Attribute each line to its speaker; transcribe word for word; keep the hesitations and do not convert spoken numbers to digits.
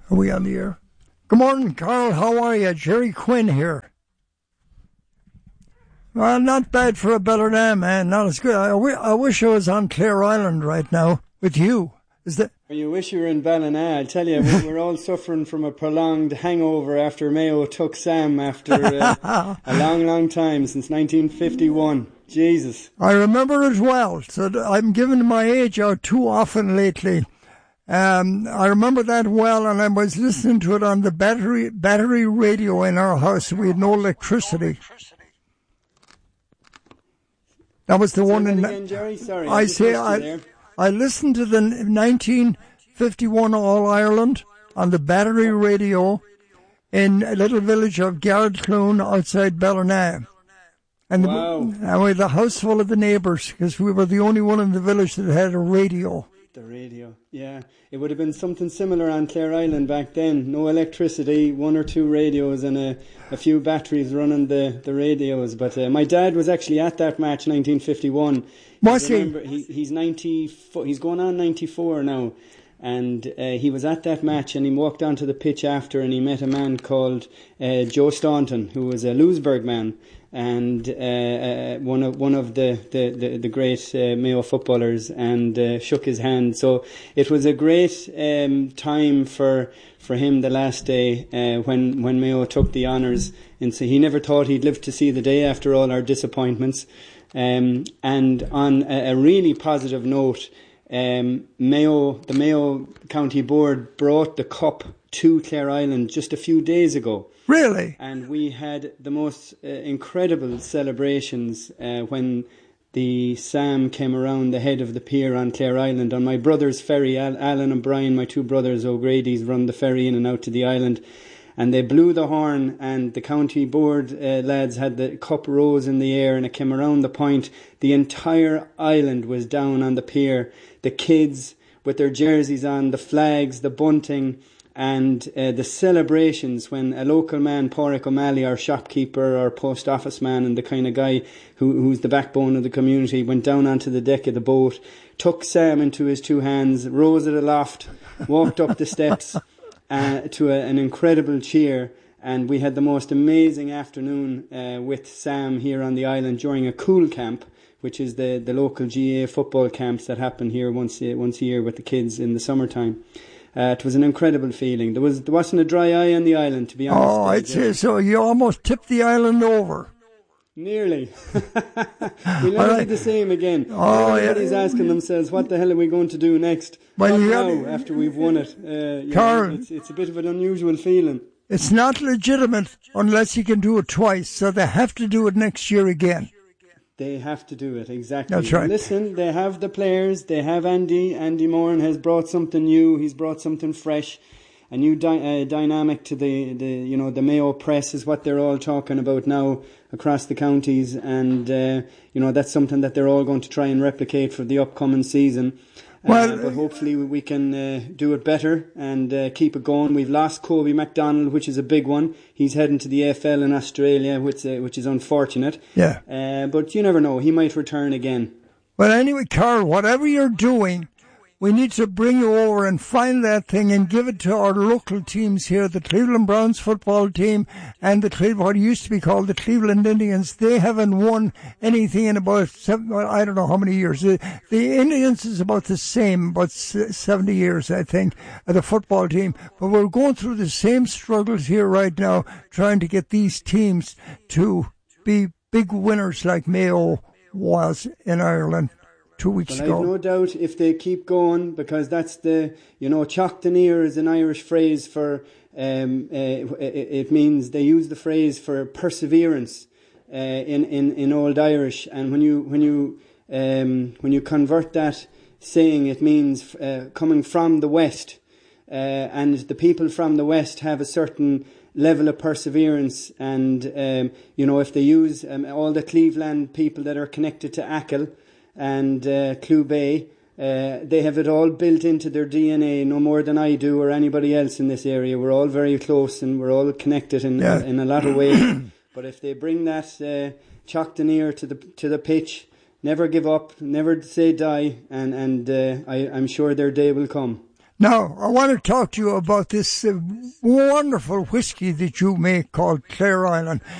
Speaker 1: Are we on the air? Good morning, Carl. How are you? Jerry Quinn here. Well, not bad for a Ballina, man. Not as good. I, w- I wish I was on Clare Island right now with you. Is that?
Speaker 2: You wish you were in Ballina. I tell you, we're all suffering from a prolonged hangover after Mayo took Sam after uh, a long, long time, since nineteen fifty-one. Jesus.
Speaker 1: I remember it well. So I'm giving my age out too often lately. Um, I remember that well, and I was listening to it on the battery battery radio in our house. We had no electricity. That was the
Speaker 2: say
Speaker 1: one
Speaker 2: that
Speaker 1: in.
Speaker 2: Again, Jerry? Sorry,
Speaker 1: I,
Speaker 2: I
Speaker 1: say I.
Speaker 2: there.
Speaker 1: I listened to the nineteen fifty-one All Ireland on the battery radio in a little village of Garrettcloone outside Ballina. And,
Speaker 2: wow.
Speaker 1: the, and we had a house full of the neighbours because we were the only one in the village that had a radio.
Speaker 2: The radio, yeah. It would have been something similar on Clare Island back then. No electricity, one or two radios and a, a few batteries running the, the radios. But uh, my dad was actually at that match, nineteen fifty-one.
Speaker 1: Was he?
Speaker 2: he? He's ninety. He's going on ninety-four now. And uh, he was at that match, and he walked onto the pitch after, and he met a man called uh, Joe Staunton, who was a Louisburgh man, and uh, uh, one of one of the the the, the great uh, Mayo footballers, and uh, shook his hand. So it was a great um, time for for him the last day uh, when when Mayo took the honours, and so he never thought he'd live to see the day after all our disappointments. Um, and on a, a really positive note. Um, Mayo, the Mayo County Board brought the cup to Clare Island just a few days ago.
Speaker 1: Really?
Speaker 2: And we had the most uh, incredible celebrations uh, when the Sam came around the head of the pier on Clare Island on my brother's ferry. Al- Alan and Brian, my two brothers O'Grady's, run the ferry in and out to the island. And they blew the horn, and the county board uh, lads had the cup rose in the air, and it came around the point. The entire island was down on the pier. The kids with their jerseys on, the flags, the bunting, and uh, the celebrations when a local man, Pádraig O'Malley, our shopkeeper, our post office man, and the kind of guy who, who's the backbone of the community, went down onto the deck of the boat, took Sam into his two hands, rose it aloft, walked up the steps, Uh, to a, an incredible cheer, and we had the most amazing afternoon uh, with Sam here on the island during a cool camp, which is the, the local G A A football camps that happen here once a, once a year with the kids in the summertime. Uh, it was an incredible feeling. There was there wasn't a dry eye on the island, to be honest.
Speaker 1: Oh, I'd say so. You almost tipped the island over.
Speaker 2: Nearly. We'll never
Speaker 1: Well,
Speaker 2: be the same again.
Speaker 1: Oh,
Speaker 2: Everybody's
Speaker 1: yeah.
Speaker 2: asking themselves, what the hell are we going to do next?
Speaker 1: Well,
Speaker 2: What
Speaker 1: you
Speaker 2: now,
Speaker 1: got-
Speaker 2: after we've won it? Uh, you
Speaker 1: Carl.
Speaker 2: know, it's, it's a bit of an unusual feeling.
Speaker 1: It's not legitimate unless you can do it twice, so they have to do it next year again.
Speaker 2: They have to do it, exactly.
Speaker 1: That's right.
Speaker 2: Listen, they have the players, they have Andy. Andy Moran has brought something new, he's brought something fresh. A new dy- uh, dynamic to the, the, you know, the Mayo press is what they're all talking about now across the counties, and uh, you know that's something that they're all going to try and replicate for the upcoming season. Uh,
Speaker 1: Well,
Speaker 2: but hopefully we can uh, do it better and uh, keep it going. We've lost Kobe MacDonald, which is a big one. He's heading to the A F L in Australia, which uh, which is unfortunate.
Speaker 1: Yeah.
Speaker 2: Uh, but you never know; he might return again.
Speaker 1: Well, anyway, Carl, whatever you're doing, we need to bring you over and find that thing and give it to our local teams here, the Cleveland Browns football team and the Cle- what used to be called the Cleveland Indians. They haven't won anything in about, seven, well, I don't know how many years. The, the Indians is about the same, about seventy years, I think, uh, the football team. But we're going through the same struggles here right now, trying to get these teams to be big winners like Mayo was in Ireland two weeks
Speaker 2: But
Speaker 1: ago.
Speaker 2: I've no doubt if they keep going, because that's the, you know, Teacht an Ear is an Irish phrase for, um, uh, it, it means, they use the phrase for perseverance uh, in, in, in Old Irish. And when you, when you, um, when you convert that saying, it means uh, coming from the West. Uh, and the people from the West have a certain level of perseverance, and um, you know, if they use um, all the Cleveland people that are connected to Achill and uh, Clubay, uh, they have it all built into their D N A, no more than I do or anybody else in this area. We're all very close and we're all connected in
Speaker 1: Yeah.
Speaker 2: in a lot of ways. But if they bring that uh, Teacht an Ear to the to the pitch, never give up, never say die, and and uh, I, I'm sure their day will come.
Speaker 1: Now, I want to talk to you about this uh, wonderful whiskey that you make called Clare Island.